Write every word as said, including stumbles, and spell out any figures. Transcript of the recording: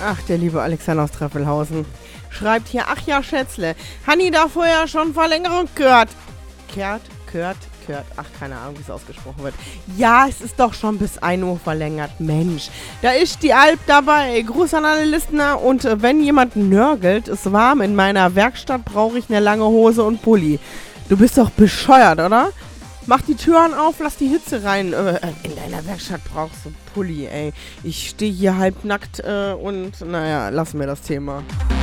Ach, der liebe Alexander aus Treffelhausen schreibt hier, ach ja, Schätzle, Hanni da vorher schon Verlängerung gehört. Kehrt, gehört, gehört. Ach, keine Ahnung, wie es ausgesprochen wird. Ja, es ist doch schon bis ein Uhr verlängert. Mensch, da ist die Alp dabei. Gruß an alle Listener. Und äh, wenn jemand nörgelt, ist warm. In meiner Werkstatt brauche ich eine lange Hose und Pulli. Du bist doch bescheuert, oder? Mach die Türen auf, lass die Hitze rein. Äh, in deiner Werkstatt brauchst du Pulli, ey. Ich stehe hier halbnackt äh, und, naja, lassen wir das Thema.